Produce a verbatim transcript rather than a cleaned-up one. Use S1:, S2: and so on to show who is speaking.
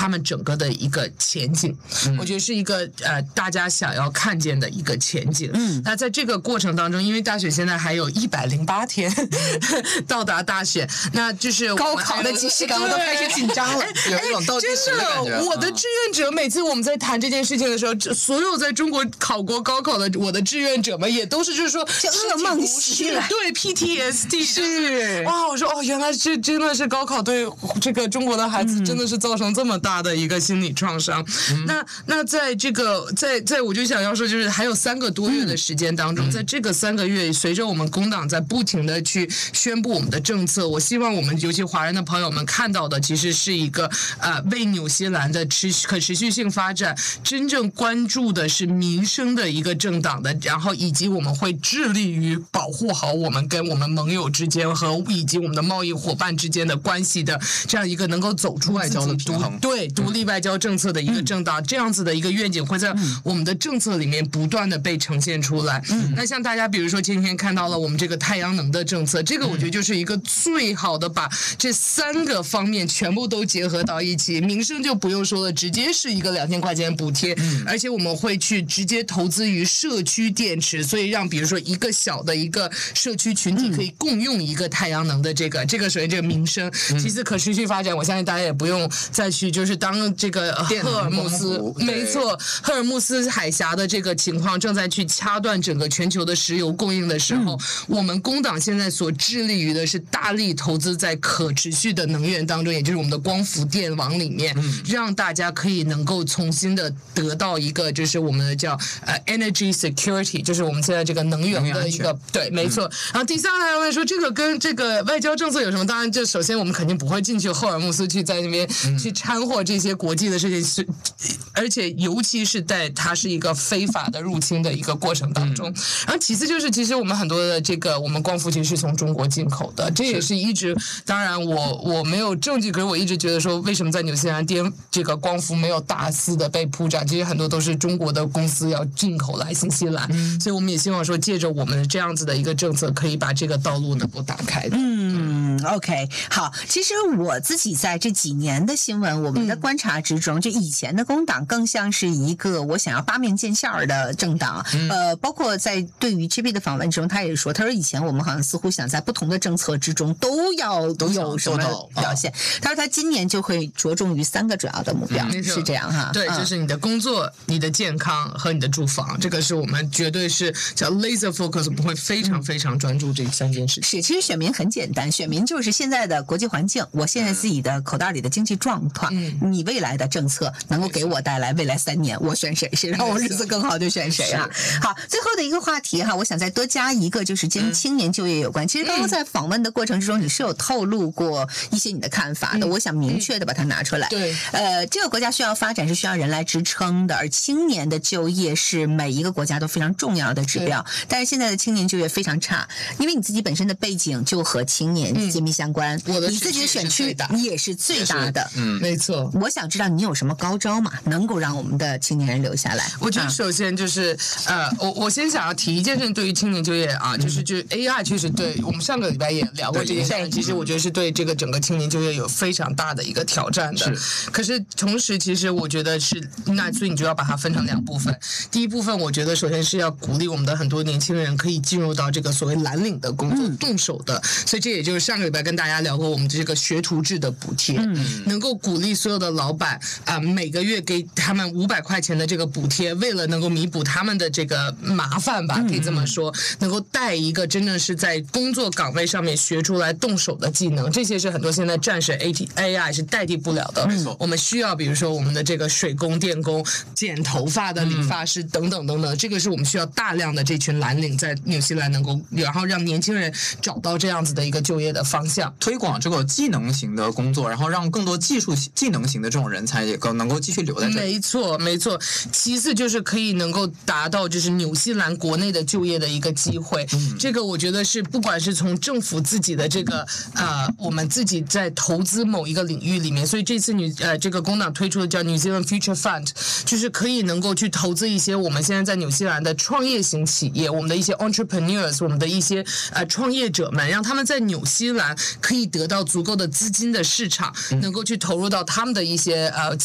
S1: 他们整个的一个前景，嗯、我觉得是一个呃大家想要看见的一个前景。嗯，那在这个过程当中，因为大选现在还有一百零八天到达大选，那就是
S2: 高考的即视感我都开始紧张了，
S3: 有一种倒计时的感觉。
S1: 我的志愿者每次我们在谈这件事情的时候，所有在中国考过高考的我的志愿者们也都是就是说
S2: 噩梦袭来，
S1: 对 P T S D
S2: 是
S1: 哇，我说哦，原来这真的是高考对这个中国的孩子真的是造成这么大的一个心理创伤。嗯、那那在这个在在我就想要说，就是还有三个多月的时间当中，嗯、在这个三个月，随着我们工党在不停的去宣布我们的政策，我希望我们尤其华人的朋友们看到的，其实是一个呃为纽西兰的持可持续性发展真正关注的是民生的一个政党的，然后以及我们会致力于保护好我们跟我们盟友之间和以及我们的贸易伙伴之间的关系的这样一个能够走出
S3: 外交的平衡，
S1: 对独立外交政策的一个政党，嗯、这样子的一个愿景会在我们的政策里面不断的被呈现出来。嗯、那像大家比如说今天看到了我们这个太阳能的政策，这个我觉得就是一个最好的把这三个方面全部都结合到一起，民生就不用说了，直接是一个两千块钱补贴，嗯、而且我们会去直接投资于社区电池，所以让比如说一个小的一个社区群体可以共用一个太阳能的这个，嗯、这个首先这个民生，嗯、其次可持续发展，我相信大家也不用再去就是当这个赫尔木斯，没错，赫尔木斯海峡的这个情况正在去掐断整个全球的石油供应的时候，嗯、我们工党现在所致力于的是大力投资在可持续的能源当中，也就是我们的光伏电网里面，嗯、让大家可以能够重新的得到一个就是我们的叫呃 energy security， 就是我们现在这个能源的一个对，没错。嗯、然后第三个还问说这个跟这个外交政策有什么？当然，就首先我们肯定不会进去赫尔木斯去在那边去掺和这些国际的事情，是而且尤其是在它是一个非法的入侵的一个过程当中。然后其次就是，其实我们很多的这个我们光伏其实是从中国进口的，这也是一直当然我我没有证据，可是我一直觉得说，为什么在纽西兰颠这个光伏没有大肆的被铺展？其实很多都是中国的公司要进口来新西兰，嗯、所以我们也希望说，借着我们这样子的一个政策，可以把这个道路能够打开的。
S2: 嗯 ，OK， 好，其实我自己在这几年的新闻，我们的观察之中，就、嗯、以前的工党更像是一个我想要八面见线的政党，嗯、呃，包括在对于 G P 的访问中，他也说，他说以前我们好像似乎想在不同的政策之中都要都有什么表现，他说他今年就会着重于三个主要的目标，嗯、是这样哈，
S1: 对，
S2: 嗯、
S1: 就是你的工作、你的健康和你的住房，这个是我们绝对是叫 laser focus， 我们会非常非常专注这三件事情。
S2: 是，其实选民很简单，选民就是现在的国际环境，我现在自己的口袋里的经济状况，嗯、你未来的政策能够给我带来未来三年，我选谁，谁让我日子更好就选谁啊。好，最后的一个话题哈，我想再多加一个，就是跟青年就业有关。嗯、其实刚刚在访问的过程之中，你是有透露过一些你的看法的，嗯、我想明确的把它拿出来。
S1: 对，
S2: 呃，这个国家需要发展是需要人来支撑的，而青年的就业是每一个国家都非常重要的指标。但是现在的青年就业非常差，因为你自己本身的背景就和青年紧密相关，嗯、
S1: 我的
S2: 你自己的选区也是最大的，
S1: 嗯，没错。
S2: 我想知道你有什么高招嘛，能够让我们的青年人留下来？
S1: 我觉得首先就是，啊、呃，我我先想要提一件事，对于青年就业啊，就是就 A I 确实对我们上个礼拜也聊过这件事情，其实我觉得是对这个整个青年就业有非常大的一个挑战的。是，可是同时其实我觉得是，那所以你就要把它分成两部分。第一部分，我觉得首先是要鼓励我们的很多年轻人可以进入到这个所谓蓝领的工作，嗯、动手的。所以这也就是上个礼拜跟大家聊过我们这个学徒制的补贴，嗯、能够鼓励所有的老板啊、呃，每个月给他们五百块钱的这个补贴，为了能够弥补他们的这个麻烦吧，可以这么说，能够带一个真正是在工作岗位上面学出来动手的技能，这些是很多现在暂时 A I 是代替不了的。嗯、我们需要比如说我们的这个水工、电工、剪头发的理发师等等等等，这个是我们需要大量的这群蓝领在纽西兰能够，然后让年轻人找到这样子的一个就业的方向，
S3: 推广这个技能型的工作，然后让更多技术技能型的这种人才也更能够继续留在这里。
S1: 没错，没错。其次就是可以能够达到就是纽西兰国内的就业的一个机会，嗯、这个我觉得是不管是从政府自己的这个呃，我们自己在投资某一个领域里面，所以这次女呃这个工党推出的叫 New Zealand Future Fund， 就是可以能够去投资一些我们现在在纽西兰的创业型企业，我们的一些 entrepreneurs， 我们的一些呃创业者们，让他们在纽西兰可以得到足够的资金的市场，嗯、能够去投入到他们的一些呃。